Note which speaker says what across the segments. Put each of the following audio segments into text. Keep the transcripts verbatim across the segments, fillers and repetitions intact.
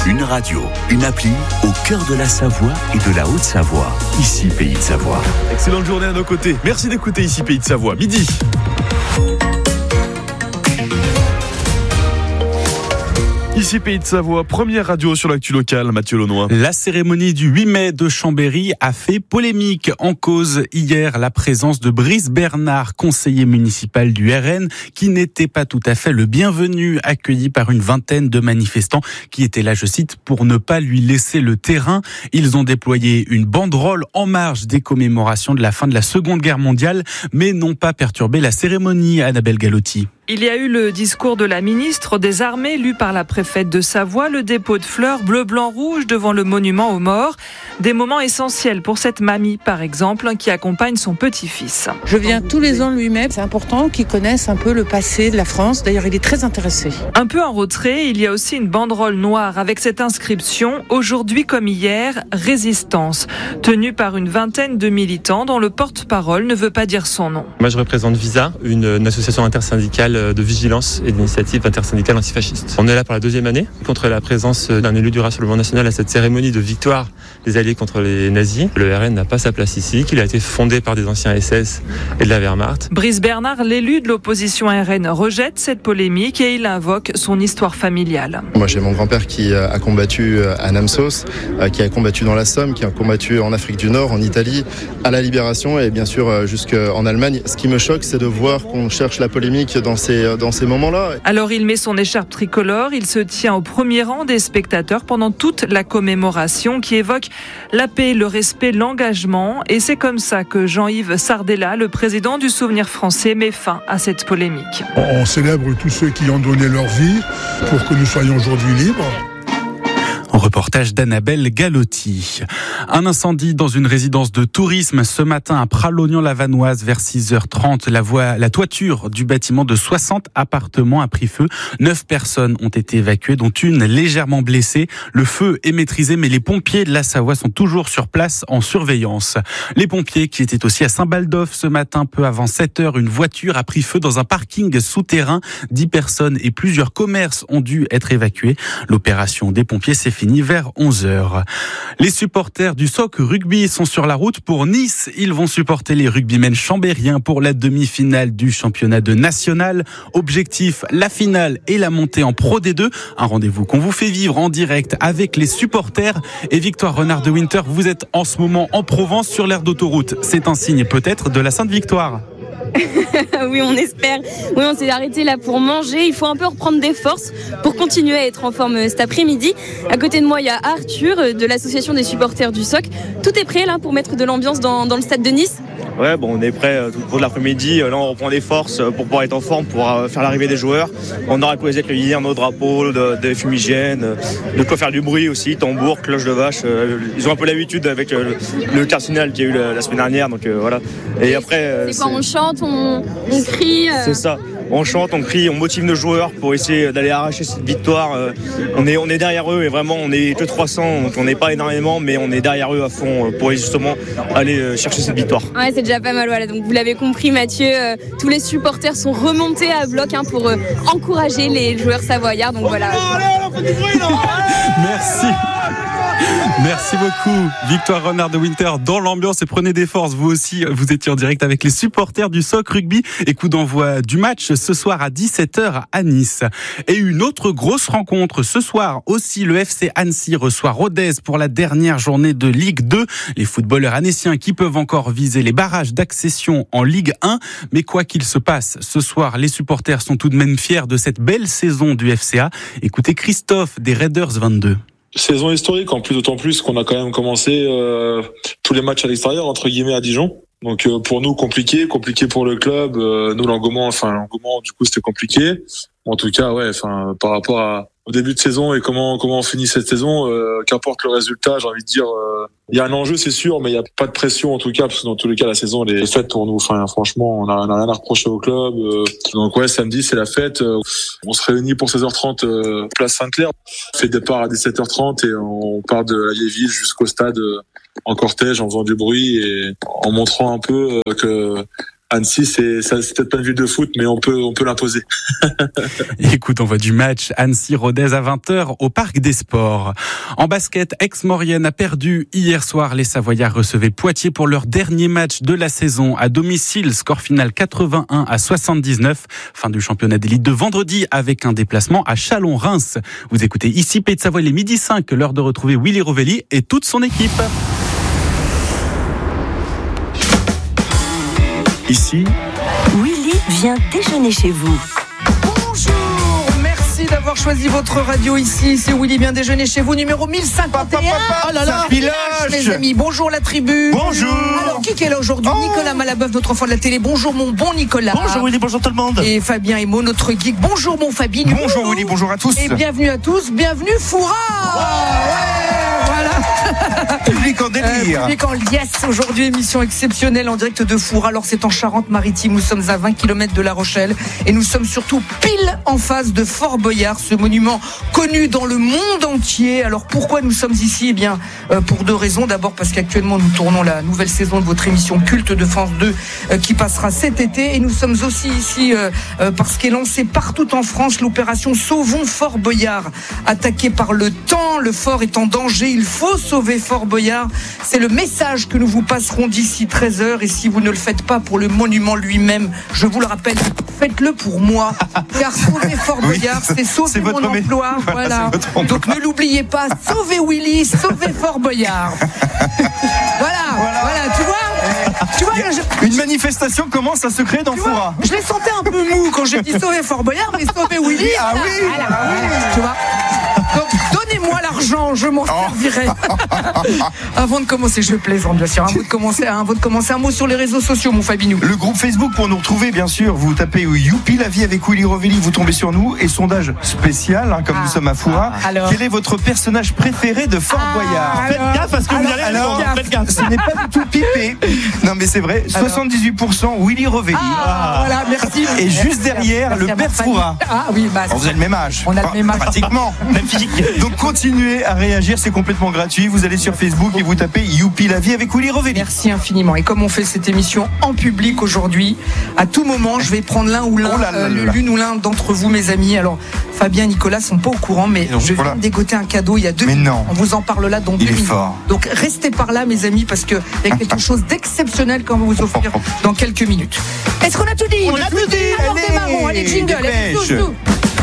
Speaker 1: Une radio, une appli au cœur de la Savoie et de la Haute-Savoie. Ici, Pays de Savoie.
Speaker 2: Excellente journée à nos côtés. Merci d'écouter Ici, Pays de Savoie. Midi. Ici Pays de Savoie, première radio sur l'actu locale, Mathieu Launois.
Speaker 3: La cérémonie du huit mai de Chambéry a fait polémique. En cause hier la présence de Brice Bernard, conseiller municipal du R N, qui n'était pas tout à fait le bienvenu, accueilli par une vingtaine de manifestants qui étaient là, je cite, pour ne pas lui laisser le terrain. Ils ont déployé une banderole en marge des commémorations de la fin de la Seconde Guerre mondiale, mais n'ont pas perturbé la cérémonie, Annabelle Galotti.
Speaker 4: Il y a eu le discours de la ministre des Armées, lu par la préfète de Savoie, le dépôt de fleurs bleu, blanc, rouge devant le monument aux morts. Des moments essentiels pour cette mamie, par exemple, qui accompagne son petit-fils.
Speaker 5: Je viens tous les ans le huit mai. C'est important qu'il connaisse un peu le passé de la France. D'ailleurs, il est très intéressé.
Speaker 4: Un peu en retrait, il y a aussi une banderole noire avec cette inscription « Aujourd'hui comme hier, résistance », tenue par une vingtaine de militants dont le porte-parole ne veut pas dire son nom.
Speaker 6: Moi, je représente VISA, une, une association intersyndicale de vigilance et d'initiative intersyndicale antifasciste. On est là pour la deuxième année contre la présence d'un élu du Rassemblement national à cette cérémonie de victoire des Alliés contre les nazis. Le R N n'a pas sa place ici, qu'il a été fondé par des anciens S S et de la Wehrmacht.
Speaker 4: Brice Bernard, l'élu de l'opposition R N, rejette cette polémique et il invoque son histoire familiale.
Speaker 7: Moi, j'ai mon grand-père qui a combattu à Namsos, qui a combattu dans la Somme, qui a combattu en Afrique du Nord, en Italie, à la Libération et bien sûr jusqu'en Allemagne. Ce qui me choque, c'est de voir qu'on cherche la polémique dans ces, dans ces moments-là.
Speaker 4: Alors il met son écharpe tricolore, il se tient au premier rang des spectateurs pendant toute la commémoration qui évoque la paix, le respect, l'engagement. Et c'est comme ça que Jean-Yves Sardella, le président du Souvenir français, met fin à cette polémique.
Speaker 8: On célèbre tous ceux qui ont donné leur vie pour que nous soyons aujourd'hui libres.
Speaker 3: Reportage d'Annabelle Galotti. Un incendie dans une résidence de tourisme ce matin à Pralognan-la-Vanoise vers six heures trente. La, voie, la toiture du bâtiment de soixante appartements a pris feu. Neuf personnes ont été évacuées, dont une légèrement blessée. Le feu est maîtrisé, mais les pompiers de la Savoie sont toujours sur place en surveillance. Les pompiers qui étaient aussi à Saint-Baldoff ce matin, peu avant sept heures, une voiture a pris feu dans un parking souterrain. Dix personnes et plusieurs commerces ont dû être évacués. L'opération des pompiers s'est finie vers onze heures. Les supporters du S O C Rugby sont sur la route pour Nice. Ils vont supporter les rugbymen chambériens pour la demi-finale du championnat de national. Objectif, la finale et la montée en Pro D deux. Un rendez-vous qu'on vous fait vivre en direct avec les supporters. Et Victoire Renard de Winter, vous êtes en ce moment en Provence sur l'aire d'autoroute. C'est un signe peut-être de la Sainte Victoire.
Speaker 9: Oui, on espère. Oui, on s'est arrêté là pour manger. Il faut un peu reprendre des forces pour continuer à être en forme cet après-midi. À côté de moi, il y a Arthur de l'association des supporters du S O C. Tout est prêt là pour mettre de l'ambiance dans, dans le stade de Nice.
Speaker 10: Ouais, bon, on est prêt pour l'après-midi. Là, on reprend des forces pour pouvoir être en forme, pour faire l'arrivée des joueurs. On aura posé accueillir nos drapeaux, des fumigènes, de quoi faire du bruit aussi, tambour, cloche de vache. Ils ont un peu l'habitude avec le, le cardinal qu'il y a eu la, la semaine dernière, donc euh, voilà. Et, Et après,
Speaker 9: c'est, c'est quoi, on chante, on, on crie. Euh...
Speaker 10: C'est ça. On chante, on crie, on motive nos joueurs pour essayer d'aller arracher cette victoire. On est, on est derrière eux et vraiment on est que trois cents, donc on n'est pas énormément, mais on est derrière eux à fond pour justement aller chercher cette victoire.
Speaker 9: Ouais, c'est déjà pas mal, voilà. Donc vous l'avez compris, Mathieu, euh, tous les supporters sont remontés à bloc hein, pour euh, encourager les joueurs savoyards. Donc voilà.
Speaker 3: Merci. Merci beaucoup, Victoire Renard de Winter dans l'ambiance et prenez des forces. Vous aussi, vous étiez en direct avec les supporters du S O C Rugby et coup d'envoi du match ce soir à dix-sept heures à Nice. Et une autre grosse rencontre ce soir aussi, le F C Annecy reçoit Rodez pour la dernière journée de Ligue deux. Les footballeurs annéciens qui peuvent encore viser les barrages d'accession en Ligue un. Mais quoi qu'il se passe, ce soir, les supporters sont tout de même fiers de cette belle saison du F C A. Écoutez Christophe des Raiders vingt-deux.
Speaker 11: Saison historique, en plus d'autant plus qu'on a quand même commencé euh, tous les matchs à l'extérieur, entre guillemets, à Dijon. Donc euh, pour nous, compliqué, compliqué pour le club. Euh, nous, l'engouement, enfin l'engouement, du coup, c'était compliqué. En tout cas, ouais, enfin par rapport à, au début de saison et comment comment on finit cette saison, euh, qu'importe le résultat, j'ai envie de dire, il euh, y a un enjeu, c'est sûr, mais il y a pas de pression en tout cas, parce que dans tous les cas, la saison elle est faite pour nous. Enfin, franchement, on a, on a rien à reprocher au club. Euh, donc ouais, samedi, c'est la fête. Euh, on se réunit pour seize heures trente, euh, place Sainte-Claire. On fait départ à dix-sept heures trente et on part de la vieille ville jusqu'au stade euh, en cortège, en faisant du bruit et en montrant un peu euh, que Annecy, c'est, ça, c'est peut-être pas une ville de foot, mais on peut, on peut l'imposer.
Speaker 3: Écoute, on voit du match Annecy-Rodez à vingt heures au Parc des Sports. En basket, Aix-Maurienne a perdu hier soir. Les Savoyards recevaient Poitiers pour leur dernier match de la saison à domicile. Score final quatre-vingt-un à soixante-dix-neuf. Fin du championnat d'élite de vendredi avec un déplacement à Chalon-Reims. Vous écoutez ici Pays de Savoie, les midi cinq, l'heure de retrouver Willy Rovelli et toute son équipe.
Speaker 1: Ici,
Speaker 12: Willy vient déjeuner chez vous.
Speaker 13: Bonjour, merci d'avoir choisi votre radio ici. C'est Willy vient déjeuner chez vous, numéro mille cinquante et un. Oh là là, mes amis. Bonjour la tribu.
Speaker 14: Bonjour.
Speaker 13: Alors qui est là aujourd'hui? oh. Nicolas Malabeuf, notre enfant de la télé. Bonjour mon bon Nicolas.
Speaker 14: Bonjour Willy, bonjour tout le monde.
Speaker 13: Et Fabien Emo, notre geek. Bonjour mon Fabien.
Speaker 14: Bonjour Willy, bonjour à tous.
Speaker 13: Et bienvenue à tous, bienvenue Foura. Oh, ouais, voilà.
Speaker 14: Public en délire.
Speaker 13: Euh, public en liesse. Aujourd'hui, émission exceptionnelle en direct de Foura. Alors c'est en Charente-Maritime. Nous sommes à vingt kilomètres de La Rochelle et nous sommes surtout pile en face de Fort Boyard, ce monument connu dans le monde entier. Alors pourquoi nous sommes ici? Eh bien, euh, pour deux raisons. D'abord parce qu'actuellement nous tournons la nouvelle saison de votre émission culte de France deux euh, qui passera cet été. Et nous sommes aussi ici euh, euh, parce qu'est lancée partout en France l'opération Sauvons Fort Boyard. Attaqué par le temps, le fort est en danger. Il faut sauver Fort Boyard. C'est le message que nous vous passerons d'ici treize heures. Et si vous ne le faites pas pour le monument lui-même, je vous le rappelle, faites-le pour moi. Car sauver Fort Boyard, oui, c'est sauver c'est mon emploi. Voilà. voilà. Donc ne l'oubliez pas, sauvez Willy, sauvez Fort Boyard. voilà, voilà, voilà, tu vois, tu vois je...
Speaker 14: Une manifestation commence à se créer dans Foura.
Speaker 13: Je les sentais un peu mou quand j'ai dit sauver Fort Boyard, mais sauver Willy.
Speaker 14: Ah oui,
Speaker 13: voilà, ah oui. Tu vois. Donc donnez-moi l'argent, je m'en servirai. Avant de commencer, je plaisante bien sûr. Avant de commencer, avant de commencer, un mot sur les réseaux sociaux, mon Fabinou.
Speaker 14: Le groupe Facebook pour nous retrouver, bien sûr. Vous tapez Youpi la vie avec Willy Rovelli, vous tombez sur nous. Et sondage spécial, hein, comme ah, nous sommes à Foura. Ah, Quel est votre personnage préféré de Fort ah, Boyard?
Speaker 13: Faites gaffe parce que alors, vous allez alors,
Speaker 14: faites gaffe. Ce n'est pas du tout pipé. Non mais c'est vrai. Alors. soixante-dix-huit pour cent Willy Rovelli.
Speaker 13: Ah, voilà, merci.
Speaker 14: Et merci, juste derrière merci, le père Foura.
Speaker 13: Ah oui, bah.
Speaker 14: Vous avez le même âge.
Speaker 13: On a le même âge.
Speaker 14: Pratiquement. Même physique. Donc continuez à réagir, c'est complètement gratuit. Vous allez sur Facebook et vous tapez Youpi la vie avec Willy Rovelli.
Speaker 13: Merci infiniment. Et comme on fait cette émission en public aujourd'hui, à tout moment, je vais prendre l'un ou l'un, oh là là là. Euh, l'une ou l'un d'entre vous, mes amis. Alors, Fabien et Nicolas sont pas au courant, mais non, je voilà. viens de dégoter un cadeau il y a deux minutes. On vous en parle là dans deux minutes. Donc restez par là, mes amis, parce que il y a quelque chose d'exceptionnel qu'on va vous offrir dans quelques minutes. Est-ce qu'on a tout dit?
Speaker 14: On a tout dit.
Speaker 13: Alors démarrons. Allez, jingle. Allez, tous, tous.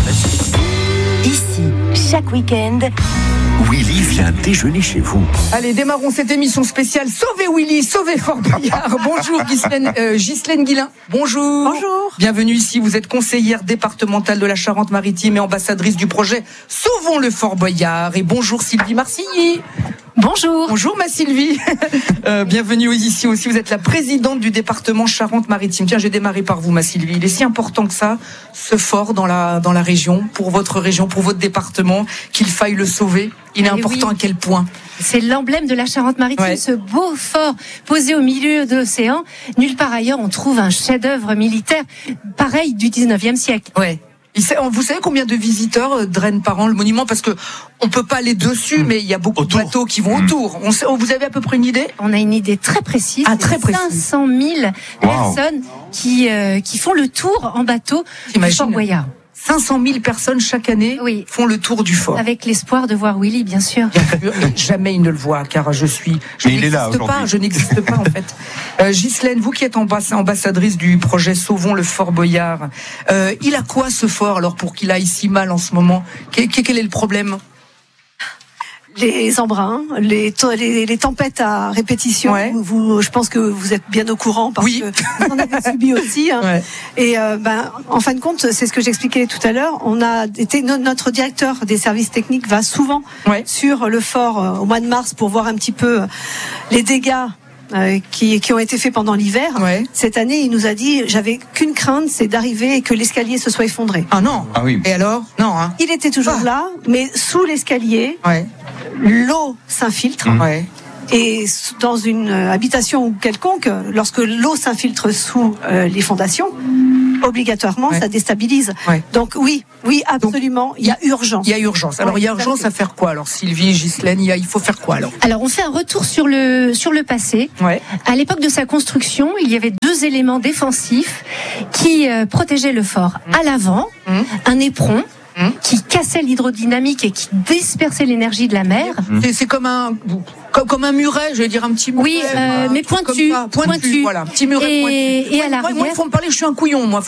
Speaker 12: Ici, chaque week-end,
Speaker 1: Willy vient déjeuner chez vous.
Speaker 13: Allez, démarrons cette émission spéciale. Sauvez Willy, sauvez Fort Boyard. Bonjour Ghislaine, euh, Ghislaine Guillain. Bonjour.
Speaker 15: Bonjour.
Speaker 13: Bienvenue ici. Vous êtes conseillère départementale de la Charente-Maritime et ambassadrice du projet Sauvons le Fort Boyard. Et bonjour Sylvie Marcilly.
Speaker 15: Bonjour.
Speaker 13: Bonjour ma Sylvie. euh, bienvenue ici aussi. Vous êtes la présidente du département Charente-Maritime. Tiens, j'ai démarré par vous, ma Sylvie. Il est si important que ça, ce fort dans la dans la région, pour votre région, pour votre département, qu'il faille le sauver. Il est Et important oui. à quel point?
Speaker 15: C'est l'emblème de la Charente-Maritime, ouais. ce beau fort posé au milieu de l'océan. Nulle part ailleurs, on trouve un chef-d'œuvre militaire pareil du dix-neuvième siècle.
Speaker 13: Ouais. Vous savez combien de visiteurs drainent par an le monument? Parce que on peut pas aller dessus, mmh. mais il y a beaucoup autour. de bateaux qui vont mmh. autour. On sait, vous avez à peu près une idée?
Speaker 15: On a une idée très précise.
Speaker 13: Ah, très précise.
Speaker 15: cinq cent mille wow. personnes qui euh, qui font le tour en bateau du Fort Boyard.
Speaker 13: cinq cent mille personnes chaque année oui. font le tour du fort.
Speaker 15: Avec l'espoir de voir Willy, bien sûr.
Speaker 13: Jamais il ne le voit, car je suis. Je
Speaker 14: Mais il est là
Speaker 13: pas, je n'existe pas en fait. Euh, Ghislaine, vous qui êtes ambass- ambassadrice du projet Sauvons le Fort Boyard, euh, il a quoi ce fort alors pour qu'il aille si mal en ce moment? Quel, quel est le problème?
Speaker 16: Les embruns, les, les, les tempêtes à répétition. Ouais. Vous, je pense que vous êtes bien au courant parce oui. que vous en avez subi aussi. Hein. Ouais. Et euh, ben, en fin de compte, c'est ce que j'expliquais tout à l'heure. On a été notre directeur des services techniques va souvent ouais. sur le fort euh, au mois de mars pour voir un petit peu les dégâts. Euh, qui, qui ont été faits pendant l'hiver. Ouais. Cette année, il nous a dit, j'avais qu'une crainte, c'est d'arriver et que l'escalier se soit effondré.
Speaker 13: Ah non.
Speaker 14: Ah oui.
Speaker 13: Et alors? Non. Hein.
Speaker 16: Il était toujours ah. là, mais sous l'escalier,
Speaker 13: ouais.
Speaker 16: l'eau s'infiltre.
Speaker 13: Mmh. Ouais.
Speaker 16: Et dans une habitation quelconque, lorsque l'eau s'infiltre sous euh, les fondations, obligatoirement, ouais. ça déstabilise. Ouais. Donc oui, oui, absolument, il y a urgence.
Speaker 13: Il y a urgence. Alors ouais, il y a urgence à faire quoi alors, Sylvie, Ghislaine, il faut faire quoi alors?
Speaker 15: Alors on fait un retour sur le sur le passé.
Speaker 13: Ouais.
Speaker 15: À l'époque de sa construction, il y avait deux éléments défensifs qui euh, protégeaient le fort. Mmh. À l'avant, mmh. un éperon qui cassait l'hydrodynamique et qui dispersait l'énergie de la mer.
Speaker 13: C'est, c'est comme un comme, comme un muret, je vais dire un petit muret.
Speaker 15: Oui, euh, mais pointu,
Speaker 13: pointu, pointu. Voilà, petit muret
Speaker 15: et,
Speaker 13: pointu.
Speaker 15: Et à l'arrière.
Speaker 13: Moi, il faut me parler, je suis un couillon, moi.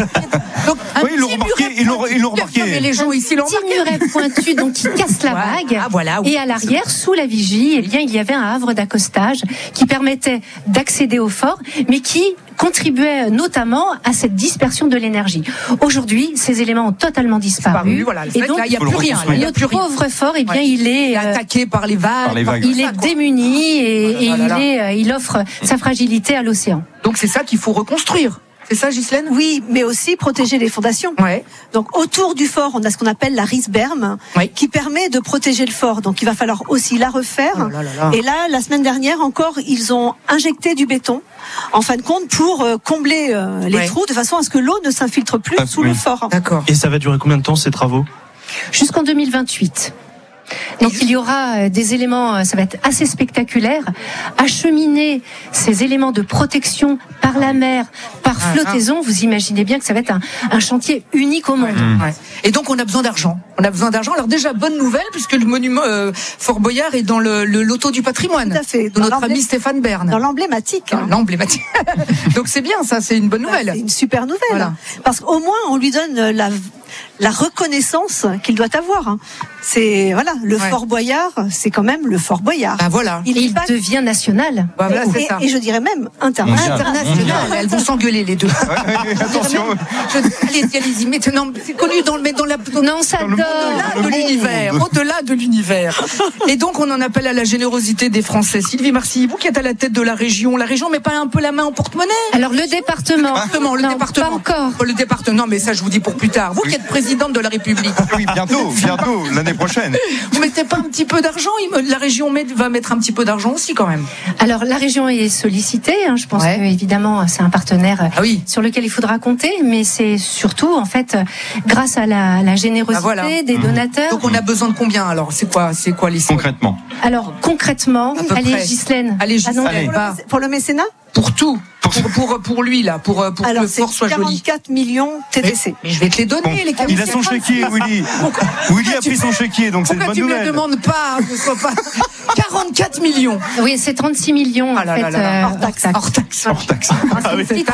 Speaker 14: Donc, oui, ils l'ont remarqué, ils l'ont, ils l'ont remarqué.
Speaker 13: Mais les gens ici l'ont remarqué.
Speaker 15: Un petit muret pointu, donc qui casse la vague.
Speaker 13: Ah, voilà, oui.
Speaker 15: Et à l'arrière, sous la vigie, eh bien, il y avait un havre d'accostage qui permettait d'accéder au fort, mais qui contribuait notamment à cette dispersion de l'énergie. Aujourd'hui, ces éléments ont totalement disparu.
Speaker 13: Voilà,
Speaker 15: et donc,
Speaker 13: il n'y a plus rien.
Speaker 15: Là, notre pauvre fort, eh bien, ouais. il est
Speaker 13: euh, attaqué par les vagues. Par les vagues.
Speaker 15: Il est démuni et, et il, est, il offre sa fragilité à l'océan.
Speaker 13: Donc c'est ça qu'il faut reconstruire. C'est ça, Ghislaine?
Speaker 16: Oui, mais aussi protéger les fondations.
Speaker 13: Ouais.
Speaker 16: Donc autour du fort, on a ce qu'on appelle la risberme,
Speaker 13: ouais.
Speaker 16: qui permet de protéger le fort. Donc il va falloir aussi la refaire.
Speaker 13: Oh là là là.
Speaker 16: Et là, la semaine dernière encore, ils ont injecté du béton, en fin de compte, pour euh, combler euh, les ouais. trous, de façon à ce que l'eau ne s'infiltre plus ah, sous oui. le fort.
Speaker 13: D'accord.
Speaker 2: Et ça va durer combien de temps, ces travaux?
Speaker 15: Jusqu'en deux mille vingt-huit. Donc il y aura des éléments, ça va être assez spectaculaire, acheminer ces éléments de protection par la mer, par flottaison, vous imaginez bien que ça va être un, un chantier unique au monde.
Speaker 13: Ouais. Ouais. Et donc on a besoin d'argent. On a besoin d'argent. Alors déjà, bonne nouvelle, puisque le monument euh, Fort Boyard est dans le, le loto du patrimoine.
Speaker 16: Tout à fait.
Speaker 13: De notre ami Stéphane Bern.
Speaker 16: Dans l'emblématique.
Speaker 13: Hein. L'emblématique. Donc c'est bien, ça, c'est une bonne nouvelle.
Speaker 16: C'est une super nouvelle.
Speaker 13: Voilà.
Speaker 16: Parce qu'au moins, on lui donne la... la reconnaissance qu'il doit avoir. C'est voilà, le ouais. Fort Boyard, c'est quand même le Fort Boyard.
Speaker 13: Ah voilà.
Speaker 15: Il, il pas... devient national.
Speaker 13: Bah, voilà,
Speaker 16: et,
Speaker 13: c'est ça.
Speaker 16: et je dirais même international.
Speaker 13: International. Elles vont s'engueuler les deux.
Speaker 14: Ouais, attention.
Speaker 13: Je... Allez, allez-y. Maintenant, c'est connu dans le, mais dans la.
Speaker 15: Non, ça donne.
Speaker 13: Au-delà de l'univers. Au-delà de l'univers. Et donc, on en appelle à la générosité des Français. Sylvie Marcilly, vous qui êtes à la tête de la région, la région met pas un peu la main en porte-monnaie?
Speaker 15: Alors le département.
Speaker 13: Le département. Le
Speaker 15: non,
Speaker 13: département.
Speaker 15: Pas encore.
Speaker 13: Le département. Mais ça, je vous dis pour plus tard. Vous qui êtes présidente de la République.
Speaker 14: Oui, bientôt, bientôt, l'année prochaine.
Speaker 13: Vous mettez pas un petit peu d'argent? La région va mettre un petit peu d'argent aussi quand même.
Speaker 15: Alors la région est sollicitée, hein, je pense ouais. que évidemment c'est un partenaire
Speaker 13: ah oui.
Speaker 15: sur lequel il faudra compter, mais c'est surtout en fait grâce à la, la générosité ah voilà. des donateurs.
Speaker 13: Donc on a besoin de combien alors? C'est quoi, c'est quoi les
Speaker 14: concrètement?
Speaker 15: Alors concrètement, allez Ghislaine.
Speaker 13: Allez Ghislaine.
Speaker 16: Ah non, pour, le, pour le mécénat?
Speaker 13: Pour tout. Pour, pour, pour lui, là, pour, pour
Speaker 16: alors,
Speaker 13: que le fort soit joli.
Speaker 16: quarante-quatre millions T T C.
Speaker 13: Mais, mais je vais te les donner, bon, les quarante-quatre.
Speaker 14: Il a son chéquier, Willy. Pourquoi, Willy a pris son chéquier, donc c'est une bonne nouvelle.
Speaker 13: Pourquoi tu me le demandes pas, que ce soit pas quarante-quatre millions?
Speaker 15: Oui, c'est trente-six millions,
Speaker 13: ah là
Speaker 15: en fait.
Speaker 13: Là là là.
Speaker 15: Euh,
Speaker 13: hors taxe. Hors taxe.
Speaker 14: Hors taxe.
Speaker 15: Ah, oui. C'est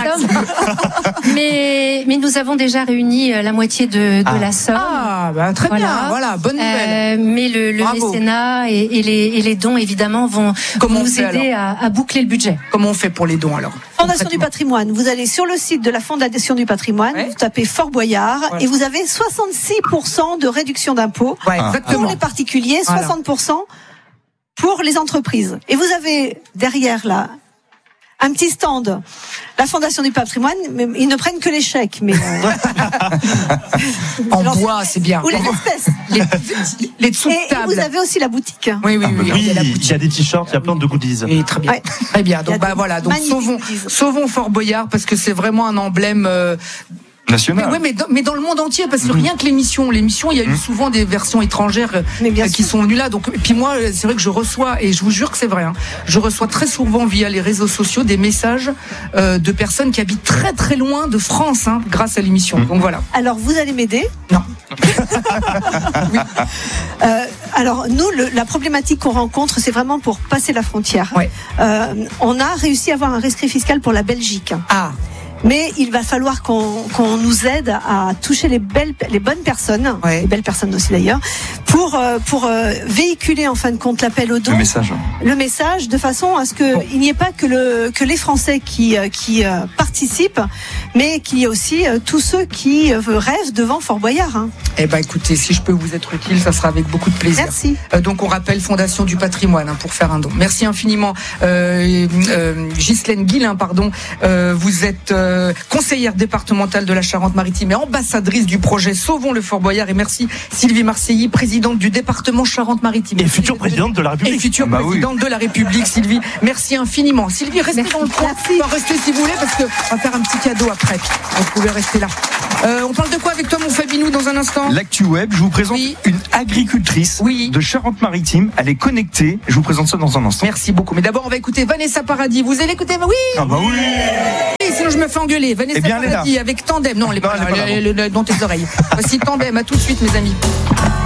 Speaker 15: mais, mais nous avons déjà réuni la moitié de, de
Speaker 13: ah.
Speaker 15: la somme.
Speaker 13: Ah, bah, très voilà. bien, voilà, bonne nouvelle.
Speaker 15: Euh, mais le, le mécénat et, et, les, et les dons, évidemment, vont Comment nous aider à, à boucler le budget.
Speaker 13: Comment on fait pour les dons, alors?
Speaker 16: Fondation du patrimoine. Vous allez sur le site de la Fondation du patrimoine, ouais. vous tapez Fort Boyard ouais. et vous avez soixante-six pour cent de réduction d'impôts
Speaker 13: ouais,
Speaker 16: pour les particuliers, voilà. soixante pour cent pour les entreprises. Et vous avez derrière là un petit stand, la Fondation du patrimoine, mais ils ne prennent que les chèques. Mais euh...
Speaker 13: en bois, c'est bien.
Speaker 16: Ou les espèces.
Speaker 13: Les, les dessous de table.
Speaker 16: Et vous avez aussi la boutique.
Speaker 13: Oui, oui, oui.
Speaker 2: oui, il y a, il y a des t-shirts, il y a plein de goodies.
Speaker 13: Oui, très bien. Ouais. Très bien. Donc, bah voilà. Donc, sauvons, sauvons Fort Boyard parce que c'est vraiment un emblème. Euh,
Speaker 14: national.
Speaker 13: Mais, oui, mais, dans, mais dans le monde entier, parce que mmh. rien que l'émission, l'émission, il y a eu mmh. souvent des versions étrangères euh, qui sont venues là. Donc, et puis moi, c'est vrai que je reçois, et je vous jure que c'est vrai, hein, je reçois très souvent via les réseaux sociaux des messages euh, de personnes qui habitent très très loin de France, hein, grâce à l'émission. Mmh. Donc voilà.
Speaker 16: Alors, vous allez m'aider?
Speaker 13: Non.
Speaker 16: oui. euh, alors, nous, le, la problématique qu'on rencontre, c'est vraiment pour passer la frontière.
Speaker 13: Ouais.
Speaker 16: Euh, on a réussi à avoir un rescrit fiscal pour la Belgique.
Speaker 13: Ah.
Speaker 16: Mais il va falloir qu'on qu'on nous aide à toucher les belles, les bonnes personnes,
Speaker 13: ouais.
Speaker 16: les belles personnes aussi d'ailleurs, pour euh, pour euh, véhiculer en fin de compte l'appel au don,
Speaker 14: le message,
Speaker 16: le message, de façon à ce que bon. il n'y ait pas que le que les Français qui euh, qui euh, participent, mais qu'il y ait aussi euh, tous ceux qui euh, rêvent devant Fort Boyard. Hein.
Speaker 13: Eh ben écoutez, si je peux vous être utile, ça sera avec beaucoup de plaisir.
Speaker 16: Merci.
Speaker 13: Euh, donc on rappelle Fondation du patrimoine hein, pour faire un don. Merci infiniment, euh, euh, Ghislaine Guillain, pardon. Euh, vous êtes euh, conseillère départementale de la Charente-Maritime et ambassadrice du projet Sauvons le Fort Boyard. Et merci Sylvie Marcilly, présidente présidente du département Charente-Maritime.
Speaker 17: Et future présidente de la République.
Speaker 13: Et future bah présidente oui. de la République, Sylvie. Merci infiniment. Sylvie, restez Merci. dans le coin. Enfin, restez si vous voulez, parce qu'on va faire un petit cadeau après. Vous pouvez rester là. Euh, on parle de quoi avec toi, mon Fabinou, dans un instant?
Speaker 14: L'actu web, je vous présente oui. une agricultrice oui. de Charente-Maritime. Elle est connectée. Je vous présente ça dans un instant.
Speaker 13: Merci beaucoup. Mais d'abord, on va écouter Vanessa Paradis. Vous allez écouter? Oui.
Speaker 14: Ah bah oui.
Speaker 13: oui sinon, je me fais engueuler. Vanessa eh bien, Paradis avec Tandem. Non, elle est pas, non, là, elle est pas là, là, dans tes oreilles. Voici Tandem. À tout de suite, mes amis.